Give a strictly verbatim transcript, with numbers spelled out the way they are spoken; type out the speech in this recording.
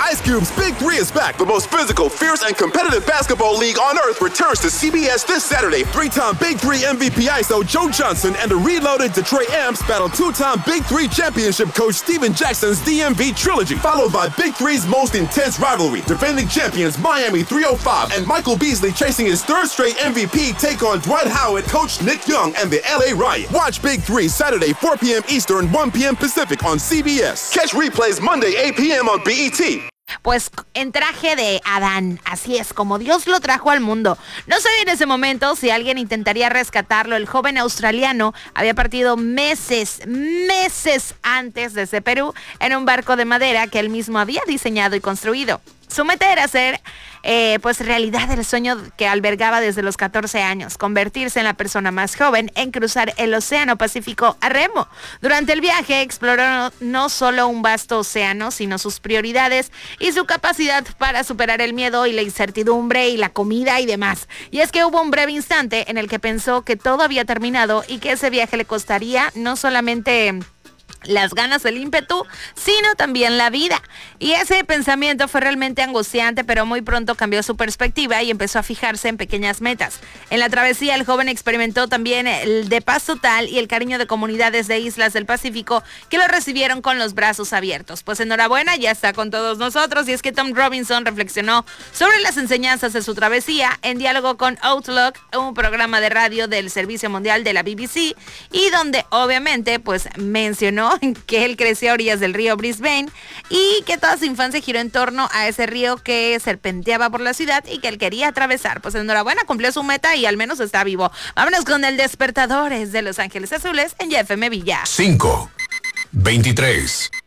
Ice Cube's Big Three is back. The most physical, fierce, and competitive basketball league on earth returns to C B S this Saturday. Three-time Big Three M V P I S O Joe Johnson and the reloaded Detroit Amps battle two-time Big Three championship coach Steven Jackson's D M V trilogy, followed by Big Three's most intense rivalry. Defending champions Miami three oh five and Michael Beasley chasing his third straight M V P take on Dwight Howard, coach Nick Young, and the L A Riot. Watch Big Three Saturday, four p.m. Eastern, one p.m. Pacific on C B S. Catch replays Monday, eight p.m. on B E T. Pues en traje de Adán, así es como Dios lo trajo al mundo. No sabía en ese momento si alguien intentaría rescatarlo. El joven australiano había partido meses, meses antes desde Perú en un barco de madera que él mismo había diseñado y construido. Su meta era hacer eh, pues realidad el sueño que albergaba desde los catorce años, convertirse en la persona más joven en cruzar el Océano Pacífico a remo. Durante el viaje exploró no solo un vasto océano, sino sus prioridades y su capacidad para superar el miedo y la incertidumbre y la comida y demás. Y es que hubo un breve instante en el que pensó que todo había terminado y que ese viaje le costaría no solamente las ganas, el ímpetu, sino también la vida. Y ese pensamiento fue realmente angustiante, pero muy pronto cambió su perspectiva y empezó a fijarse en pequeñas metas. En la travesía, el joven experimentó también el de paz total y el cariño de comunidades de islas del Pacífico que lo recibieron con los brazos abiertos. Pues enhorabuena, ya está con todos nosotros. Y es que Tom Robinson reflexionó sobre las enseñanzas de su travesía en diálogo con Outlook, un programa de radio del Servicio Mundial de la B B C, y donde obviamente pues mencionó que él creció a orillas del río Brisbane y que toda su infancia giró en torno a ese río que serpenteaba por la ciudad y que él quería atravesar. Pues enhorabuena, cumplió su meta y al menos está vivo. Vámonos con el Despertadores de Los Ángeles Azules en Y F M Villa. cinco, veintitrés.